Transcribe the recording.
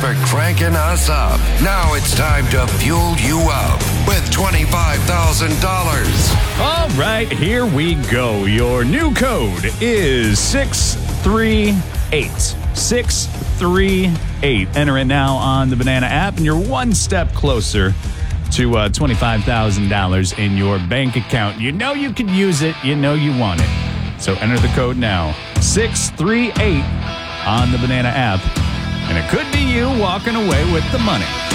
for cranking us up. Now it's time to fuel you up with $25,000. All right, here we go. Your new code is 638. 638. Enter it now on the Banana app, and you're one step closer to $25,000 in your bank account. You know you can use it. You know you want it. So enter the code now. 638 on the Banana app. And it could be you walking away with the money.